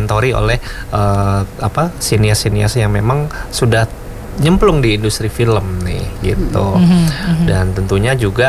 dimentori oleh sinias-sinias yang memang sudah nyemplung di industri film nih gitu. Dan tentunya juga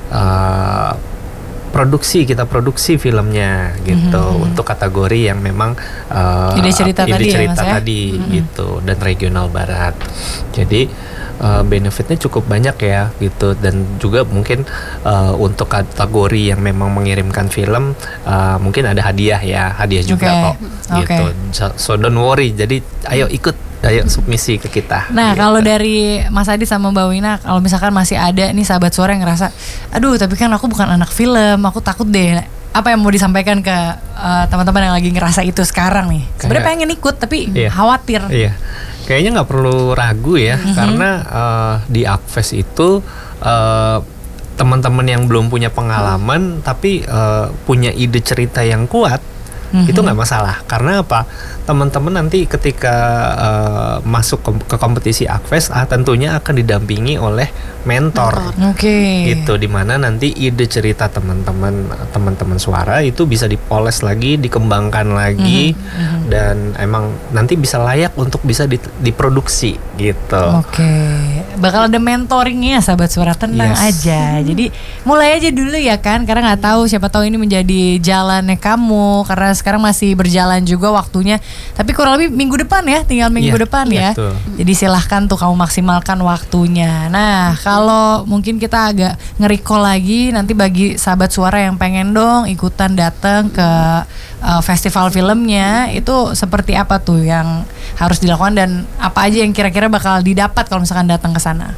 kita produksi filmnya gitu untuk kategori yang memang ide cerita tadi gitu, dan regional barat. Jadi benefitnya cukup banyak ya gitu, dan juga mungkin untuk kategori yang memang mengirimkan film mungkin ada hadiah juga kok gitu. So don't worry, jadi ayo submisi ke kita. Nah gitu. Kalau dari Mas Adit sama Mbak Wina, kalau misalkan masih ada nih sahabat suara yang ngerasa, aduh tapi kan aku bukan anak film, aku takut deh, apa yang mau disampaikan ke teman-teman yang lagi ngerasa itu sekarang nih? Sebenarnya pengen ikut tapi khawatir. Iya. Kayaknya nggak perlu ragu ya, karena di Akves itu teman-teman yang belum punya pengalaman tapi punya ide cerita yang kuat, itu nggak masalah. Karena apa? Teman-teman nanti ketika masuk ke kompetisi Akves tentunya akan didampingi oleh mentor. Gitu, dimana nanti ide cerita teman-teman suara itu bisa dipoles lagi, dikembangkan lagi, dan emang nanti bisa layak untuk bisa diproduksi gitu. Bakal ada mentoringnya sahabat suara, tenang aja. Jadi mulai aja dulu ya kan, karena nggak tahu, siapa tahu ini menjadi jalannya kamu, karena sekarang masih berjalan juga waktunya. Tapi kurang lebih minggu depan ya, tinggal minggu depan ya. Betul. Jadi silahkan tuh kamu maksimalkan waktunya. Nah kalau mungkin kita agak nge-recall lagi, nanti bagi sahabat suara yang pengen dong ikutan datang ke festival filmnya, itu seperti apa tuh yang harus dilakukan dan apa aja yang kira-kira bakal didapat kalau misalkan datang ke sana?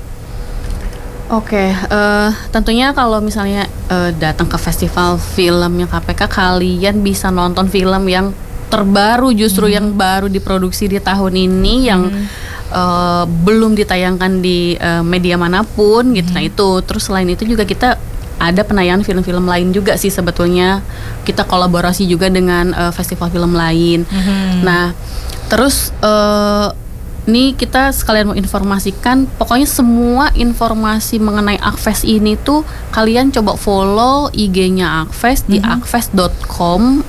Tentunya kalau misalnya datang ke festival filmnya KPK, kalian bisa nonton film yang terbaru, justru yang baru diproduksi di tahun ini, yang belum ditayangkan di media manapun gitu. Nah itu, terus selain itu juga kita ada penayangan film-film lain juga sih sebetulnya. Kita kolaborasi juga dengan festival film lain. Nah terus ini kita sekalian mau informasikan, pokoknya semua informasi mengenai Akves ini tuh kalian coba follow IG-nya Akves di akves.com,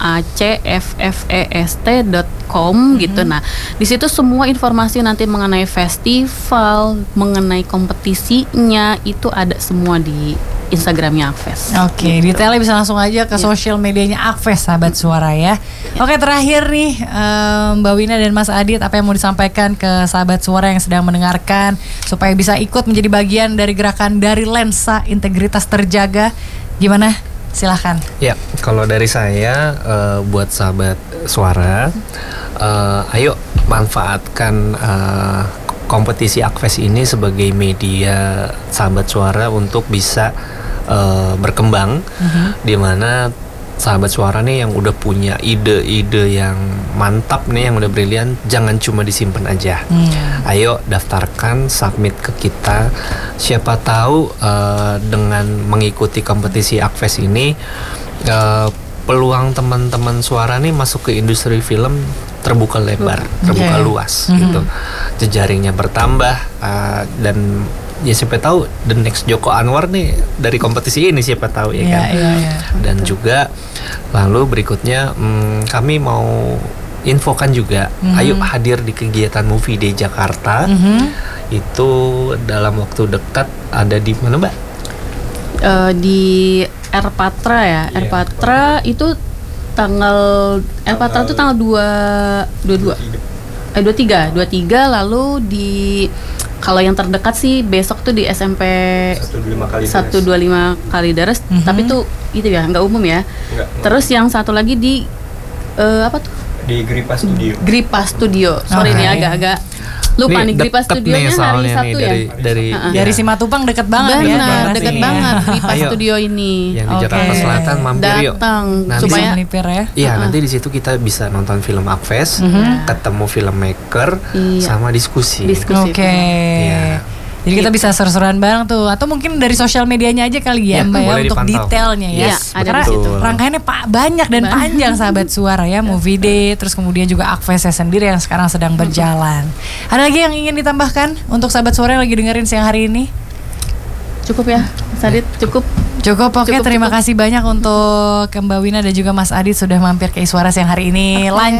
acffest.com gitu. Nah, di situ semua informasi nanti mengenai festival, mengenai kompetisinya itu ada semua di Instagramnya Akves. Gitu. Detailnya bisa langsung aja ke sosial medianya Akves, sahabat suara ya. Terakhir nih Mbak Wina dan Mas Adit, apa yang mau disampaikan ke sahabat suara yang sedang mendengarkan supaya bisa ikut menjadi bagian dari gerakan Dari Lensa Integritas Terjaga? Gimana? Silahkan. Ya, kalau dari saya buat sahabat suara, ayo manfaatkan kompetisi Akves ini sebagai media sahabat suara untuk bisa berkembang, di mana sahabat suara nih yang udah punya ide-ide yang mantap nih, yang udah brilian, jangan cuma disimpan aja. Ayo daftarkan, submit ke kita. Siapa tahu dengan mengikuti kompetisi Akves ini peluang teman-teman suara nih masuk ke industri film terbuka lebar, terbuka luas gitu. Jejaringnya bertambah, dan ya siapa tahu the next Joko Anwar nih dari kompetisi ini, siapa tahu ya kan. Dan juga lalu berikutnya kami mau infokan juga, ayo hadir di kegiatan Movie Day Jakarta. Itu dalam waktu dekat ada di mana Mbak? Di Erpatra ya. Erpatra itu tanggal itu tanggal 23 lalu di, kalau yang terdekat sih besok tuh di SMP 125 Kalideres, tapi tuh itu ya nggak umum ya. Terus yang satu lagi di apa tuh? Di Gripa Studio. Sorry nih agak-agak lupa nih, Gripa Studionya hari Sabtu ya. Dari Simatupang deket banget. Benar, deket banget Gripa Studio ini. Yang di Jakarta Selatan, mampir yuk. Datang supaya melipir ya. Iya, nanti di situ kita bisa nonton film Akves, ketemu filmmaker, sama diskusi. Jadi kita bisa seru-seruan bareng tuh, atau mungkin dari sosial medianya aja kali ya Mbak ya, untuk detailnya ya. Karena rangkaiannya banyak dan panjang sahabat suara ya, Movie Day, terus kemudian juga Akvesnya sendiri yang sekarang sedang berjalan. Ada lagi yang ingin ditambahkan untuk sahabat suara yang lagi dengerin siang hari ini? Cukup ya, Mas Adit, cukup. Oke, terima kasih banyak untuk Mbak Wina dan juga Mas Adit sudah mampir ke Iswara siang hari ini.